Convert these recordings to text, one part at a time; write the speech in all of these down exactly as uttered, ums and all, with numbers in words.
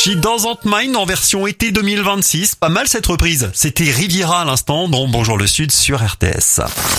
She Doesn't Mind en version été deux mille vingt-six. Pas mal cette reprise. C'était Riviera à l'instant dans Bonjour le Sud sur R T S.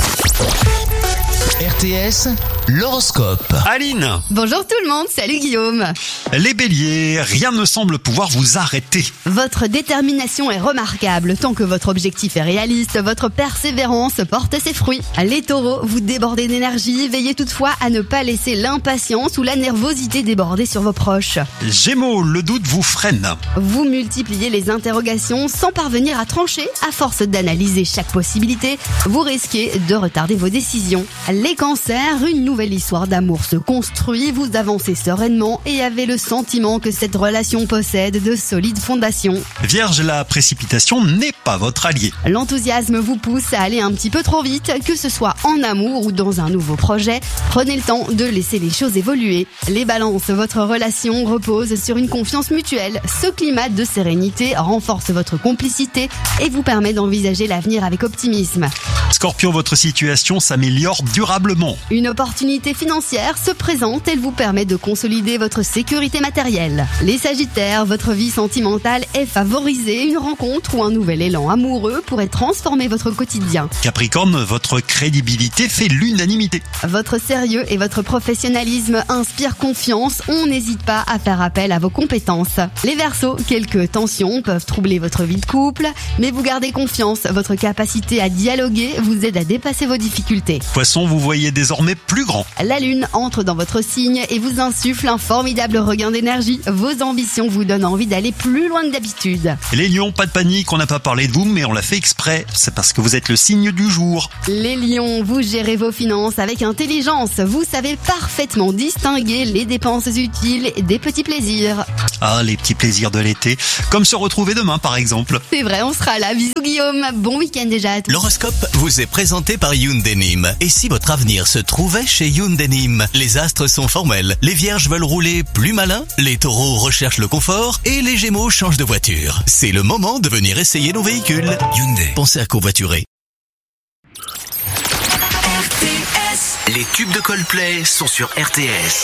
R T S, l'horoscope. Aline. Bonjour tout le monde, salut Guillaume. Les béliers, rien ne semble pouvoir vous arrêter. Votre détermination est remarquable. Tant que votre objectif est réaliste, votre persévérance porte ses fruits. Les taureaux, vous débordez d'énergie. Veillez toutefois à ne pas laisser l'impatience ou la nervosité déborder sur vos proches. Gémeaux, le doute vous freine. Vous multipliez les interrogations sans parvenir à trancher. À force d'analyser chaque possibilité, vous risquez de retarder vos décisions. Les cancers, une nouvelle histoire d'amour se construit, vous avancez sereinement et avez le sentiment que cette relation possède de solides fondations. Vierge, la précipitation n'est pas votre allié. L'enthousiasme vous pousse à aller un petit peu trop vite, que ce soit en amour ou dans un nouveau projet. Prenez le temps de laisser les choses évoluer. Les balances, votre relation repose sur une confiance mutuelle. Ce climat de sérénité renforce votre complicité et vous permet d'envisager l'avenir avec optimisme. Scorpion, votre situation s'améliore durablement. Une opportunité financière se présente, elle vous permet de consolider votre sécurité matérielle. Les Sagittaires, votre vie sentimentale est favorisée, une rencontre ou un nouvel élan amoureux pourrait transformer votre quotidien. Capricorne, votre crédibilité fait l'unanimité. Votre sérieux et votre professionnalisme inspirent confiance, on n'hésite pas à faire appel à vos compétences. Les Verseaux, quelques tensions peuvent troubler votre vie de couple, mais vous gardez confiance, votre capacité à dialoguer vous aide à dépasser vos difficultés. Poisson, vous voyez désormais plus grand. La lune entre dans votre signe et vous insuffle un formidable regain d'énergie. Vos ambitions vous donnent envie d'aller plus loin que d'habitude. Les lions, pas de panique, on n'a pas parlé de vous, mais on l'a fait exprès. C'est parce que vous êtes le signe du jour. Les lions, vous gérez vos finances avec intelligence. Vous savez parfaitement distinguer les dépenses utiles des petits plaisirs. Ah, les petits plaisirs de l'été. Comme se retrouver demain, par exemple. C'est vrai, on sera là. Bisous Guillaume. Bon week-end déjà à tous. L'horoscope vous est présenté par Hyundai Nîmes. Et si votre avenir se trouvait chez Hyundai Nîmes? Les astres sont formels. Les vierges veulent rouler plus malin. Les taureaux recherchent le confort. Et les gémeaux changent de voiture. C'est le moment de venir essayer nos véhicules. Hyundai. Pensez à covoiturer. R T S. Les tubes de Coldplay sont sur R T S.